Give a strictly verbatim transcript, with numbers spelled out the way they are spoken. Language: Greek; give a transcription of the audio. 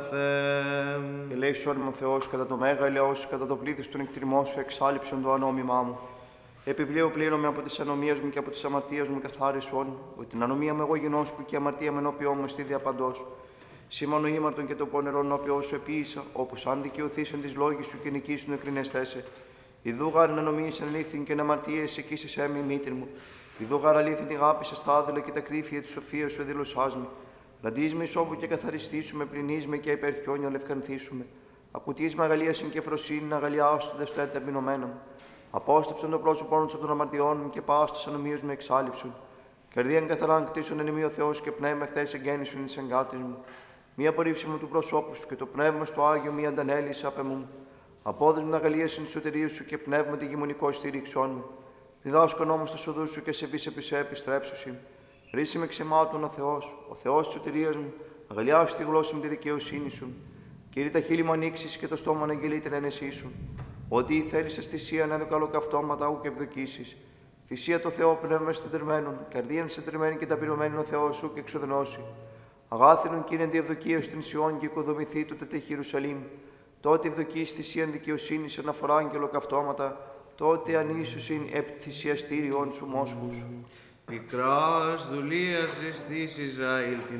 αγαθέ. Ελέησον με ο Θεός κατά το μέγα ελαιό σου, κατά το πλήθος των εκτριμών σου, εξάλληψον το ανώμημά μου. Επιπλέον πλήνομαι από τις ανομίες μου και από τις αμαρτίες μου καθάρισον, ότι την ανομία μου εγώ γινώσκου και η αμαρτία με ενώπιό μου στη διαπαντός. Σήμανο ήμαρτον και το πόνερον ενώπιό σου επίησα, όπως αν δικαιωθήσαν τις λόγοι σου και νικήσουν εκρινεστέσαι. Ιδού γάρ να νομίησαν αλήθιν και να αμαρτίες εκείσες έμει μήτρη μου. Ιδού γάρ αλήθιν αγάπησα στα άδελα και τα κρύφια της σοφίας σου εδήλωσάς με. Λαντείς με ισόβου και καθαριστήσουμε, πληνείς με και υπερχιόνια λευκανθήσουμε. Ακουτείς με αγαλίασιν και φροσύνη, αγαλιάσου δε στο έτερ μηνωμένα μου. Απόστεψαν το πρόσωπό του των αμαρτιών μου και πάστας ανομίους με εξάλληψον. Καρδίαν καθαράν κτίσον εν ημί ο Θεός και πνεύμα ευθές εγγέννησον εις εγκάτης μου. Μία απορρίψη μου του προσώπου σου και το πνεύμα στο Άγιο μη αντανέλησε απ' εμού. Απόδες μου αγαλίασιν τη σωτηρίου σου και πνεύμα τη γημονικό στήριξόν μου. Διδάσκον όμως τα σοδού σου και σε πεις επί σε επιστρέψουσιν. Ρίση με ξεμάτων ο Θεός, ο Θεός της σωτηρίας μου, αγαλιάσου τη γλώσσα με τη δικαιοσύνη σου. Κύριε τα χείλη μου ανοίξεις και το στόμα να αγγελεί την ένεσή σου. Ότι θέλεις εις θυσία να δω καλοκαυτώματα ου και ευδοκίσεις. Θυσία το Θεό πνεύμα στεντρεμένων, καρδίαν στεντρεμένη και ταπεινωμένη ο Θεός σου και εξοδενώσει. Αγάθινον κύριε διευδοκία στην Σιών και οικοδομηθεί το τετέχει Ιερουσαλήμ. Τότε ευδοκείς θυσίαν δικαιοσύνης αναφορά άγγελο καυτώματα, τότε ανήσουσιν επ' θυσιαστήριον σου μόσχους. Πικράς δουλείας εις της Ισραήλ την